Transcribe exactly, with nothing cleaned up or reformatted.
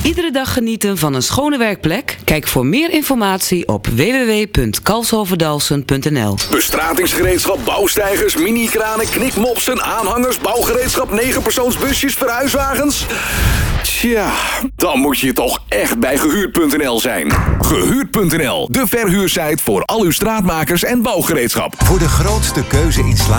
Iedere dag genieten van een schone werkplek? Kijk voor meer informatie op w w w punt kalshoverdalsen punt n l. Bestratingsgereedschap, bouwsteigers, mini-kranen, knikmopsen, aanhangers, bouwgereedschap, negenpersoonsbusjes, verhuiswagens. Tja, dan moet je toch echt bij gehuurd punt n l zijn. gehuurd punt n l, de verhuursite voor al uw straatmakers en bouwgereedschap. Voor de grootste keuze in slaap